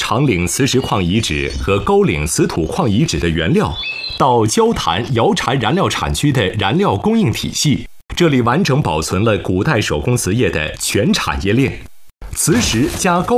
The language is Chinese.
长岭磁石矿遗址和沟岭瓷土矿遗址的原料，到焦炭、窑柴燃料产区的燃料供应体系，这里完整保存了古代手工瓷业的全产业链。磁石加高